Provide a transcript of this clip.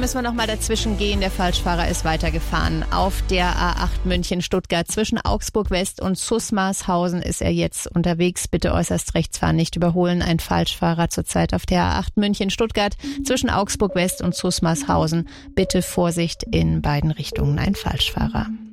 müssen wir noch mal dazwischen gehen. Der Falschfahrer ist weitergefahren. Auf der A8 München-Stuttgart zwischen Augsburg West und Susmarshausen ist er jetzt unterwegs. Bitte äußerst rechts fahren, nicht überholen. Ein Falschfahrer zurzeit auf der A8 München-Stuttgart zwischen Augsburg West und Susmarshausen. Bitte Vorsicht in beiden Richtungen. Ein Falschfahrer.